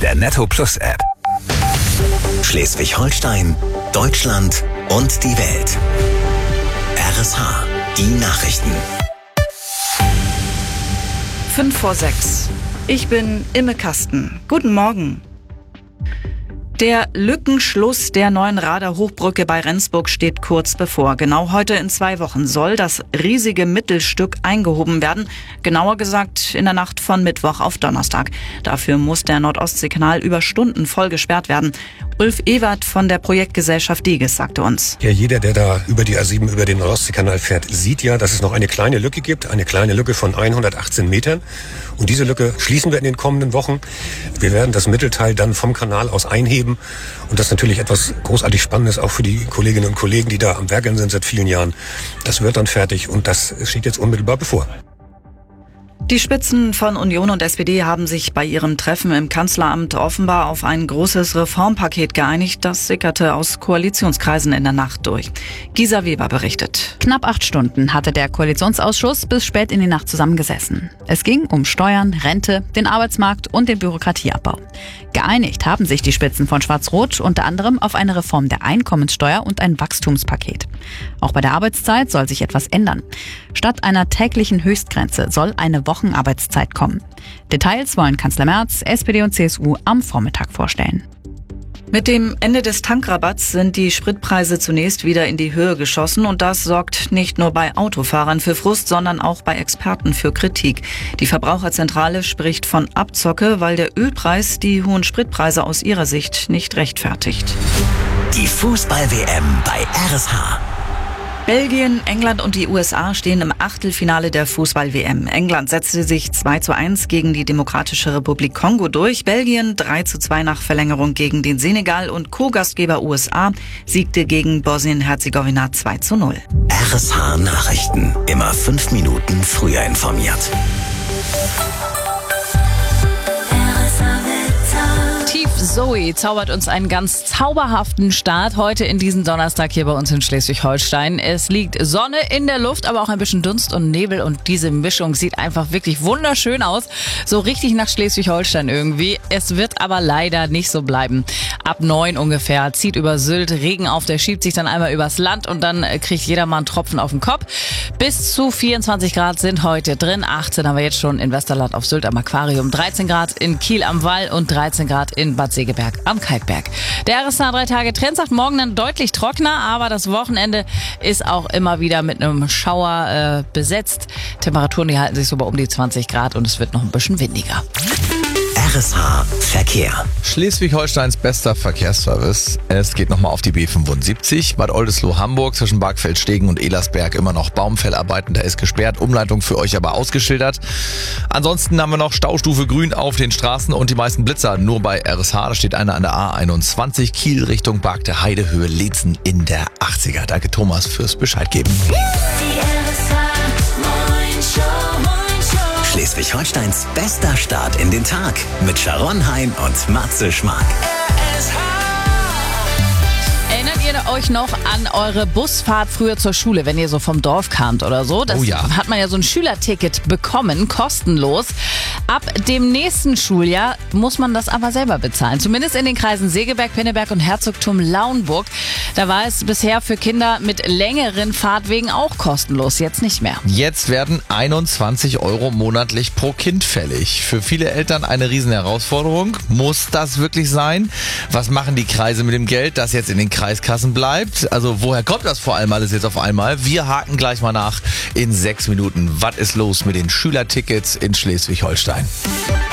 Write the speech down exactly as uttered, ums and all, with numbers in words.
der Netto Plus App. Schleswig-Holstein, Deutschland und die Welt. R S H, die Nachrichten. Fünf vor sechs. Ich bin Imme Kasten. Guten Morgen. Der Lückenschluss der neuen Rader-Hochbrücke bei Rendsburg steht kurz bevor. Genau heute in zwei Wochen soll das riesige Mittelstück eingehoben werden. Genauer gesagt in der Nacht von Mittwoch auf Donnerstag. Dafür muss der Nordostseekanal über Stunden voll gesperrt werden. Ulf Ewert von der Projektgesellschaft Diges sagte uns. Ja, jeder, der da über die A sieben über den Nordostseekanal fährt, sieht ja, dass es noch eine kleine Lücke gibt. Eine kleine Lücke von hundertachtzehn Metern. Und diese Lücke schließen wir in den kommenden Wochen. Wir werden das Mittelteil dann vom Kanal aus einheben. Und das ist natürlich etwas großartig Spannendes, auch für die Kolleginnen und Kollegen, die da am Werkeln sind seit vielen Jahren. Das wird dann fertig und das steht jetzt unmittelbar bevor. Die Spitzen von Union und S P D haben sich bei ihrem Treffen im Kanzleramt offenbar auf ein großes Reformpaket geeinigt. Das sickerte aus Koalitionskreisen in der Nacht durch. Gisa Weber berichtet. Knapp acht Stunden hatte der Koalitionsausschuss bis spät in die Nacht zusammengesessen. Es ging um Steuern, Rente, den Arbeitsmarkt und den Bürokratieabbau. Geeinigt haben sich die Spitzen von Schwarz-Rot unter anderem auf eine Reform der Einkommensteuer und ein Wachstumspaket. Auch bei der Arbeitszeit soll sich etwas ändern. Statt einer täglichen Höchstgrenze soll eine Wochenarbeitszeit kommen. Details wollen Kanzler Merz, S P D und C S U am Vormittag vorstellen. Mit dem Ende des Tankrabatts sind die Spritpreise zunächst wieder in die Höhe geschossen und das sorgt nicht nur bei Autofahrern für Frust, sondern auch bei Experten für Kritik. Die Verbraucherzentrale spricht von Abzocke, weil der Ölpreis die hohen Spritpreise aus ihrer Sicht nicht rechtfertigt. Die Fußball-W M bei R S H. Belgien, England und die U S A stehen im Achtelfinale der Fußball-W M. England setzte sich zwei zu eins gegen die Demokratische Republik Kongo durch. Belgien drei zu zwei nach Verlängerung gegen den Senegal und Co-Gastgeber U S A siegte gegen Bosnien-Herzegowina zwei zu null. R S H Nachrichten. Immer fünf Minuten früher informiert. Zoe zaubert uns einen ganz zauberhaften Start heute in diesen Donnerstag hier bei uns in Schleswig-Holstein. Es liegt Sonne in der Luft, aber auch ein bisschen Dunst und Nebel und diese Mischung sieht einfach wirklich wunderschön aus. So richtig nach Schleswig-Holstein irgendwie. Es wird aber leider nicht so bleiben. Ab neun ungefähr zieht über Sylt Regen auf, der schiebt sich dann einmal übers Land und dann kriegt jeder mal einen Tropfen auf den Kopf. Bis zu vierundzwanzig Grad sind heute drin. achtzehn haben wir jetzt schon in Westerland auf Sylt am Aquarium, dreizehn Grad in Kiel am Wall und dreizehn Grad in Bad Segeberg am Kalkberg. Der R S H drei Tage Trend sagt morgen dann deutlich trockener, aber das Wochenende ist auch immer wieder mit einem Schauer äh, besetzt. Temperaturen, die halten sich so bei um die zwanzig Grad und es wird noch ein bisschen windiger. R S H Verkehr. Schleswig-Holsteins bester Verkehrsservice. Es geht nochmal auf die B fünfundsiebzig. Bad Oldesloe-Hamburg zwischen Bargfeld-Stegen und Elersberg immer noch Baumfellarbeiten. Da ist gesperrt. Umleitung für euch aber ausgeschildert. Ansonsten haben wir noch Staustufe grün auf den Straßen und die meisten Blitzer nur bei R S H. Da steht einer an der A einundzwanzig. Kiel Richtung Barg der Heide, Höhe Leetzen in der achtziger. Danke Thomas fürs Bescheid geben. Schleswig-Holsteins bester Start in den Tag mit Sharon Hein und Matze Schmark. Erinnert ihr euch noch an eure Busfahrt früher zur Schule, wenn ihr so vom Dorf kamt oder so? Das oh ja. hat man ja so ein Schülerticket bekommen, kostenlos. Ab dem nächsten Schuljahr muss man das aber selber bezahlen. Zumindest in den Kreisen Segeberg, Pinneberg und Herzogtum Lauenburg. Da war es bisher für Kinder mit längeren Fahrtwegen auch kostenlos, jetzt nicht mehr. Jetzt werden einundzwanzig Euro monatlich pro Kind fällig. Für viele Eltern eine riesen Herausforderung. Muss das wirklich sein? Was machen die Kreise mit dem Geld, das jetzt in den Kreiskassen bleibt? Also woher kommt das vor allem alles jetzt auf einmal? Wir haken gleich mal nach in sechs Minuten. Was ist los mit den Schülertickets in Schleswig-Holstein?